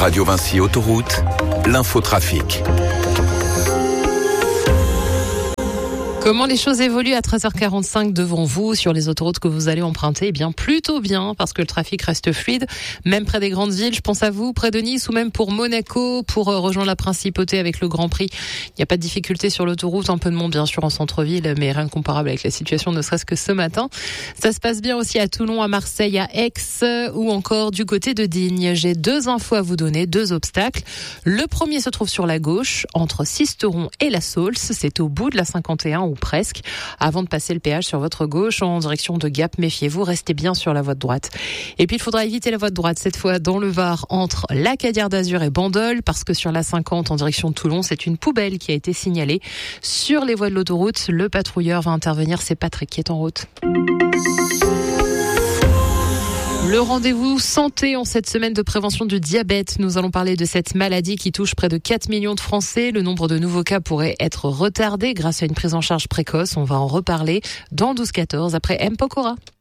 Radio Vinci Autoroute, l'infotrafic. Comment les choses évoluent à 13h45 devant vous sur les autoroutes que vous allez emprunter? Eh bien, plutôt bien, parce que le trafic reste fluide, même près des grandes villes. Je pense à vous, près de Nice ou même pour Monaco, pour rejoindre la Principauté avec le Grand Prix. Il n'y a pas de difficulté sur l'autoroute, un peu de monde bien sûr en centre-ville, mais rien de comparable avec la situation, ne serait-ce que ce matin. Ça se passe bien aussi à Toulon, à Marseille, à Aix ou encore du côté de Digne. J'ai 2 infos à vous donner, 2 obstacles. Le premier se trouve sur la gauche, entre Sisteron et la Saulce. C'est au bout de la 51 ou presque. Avant de passer le péage sur votre gauche en direction de Gap, méfiez-vous, restez bien sur la voie de droite. Et puis il faudra éviter la voie de droite cette fois dans le Var entre la Cadière d'Azur et Bandol, parce que sur la 50 en direction de Toulon, c'est une poubelle qui a été signalée sur les voies de l'autoroute. Le patrouilleur va intervenir, c'est Patrick qui est en route. Le rendez-vous santé en cette semaine de prévention du diabète. Nous allons parler de cette maladie qui touche près de 4 millions de Français. Le nombre de nouveaux cas pourrait être retardé grâce à une prise en charge précoce. On va en reparler dans 12-14 après M. Pokora.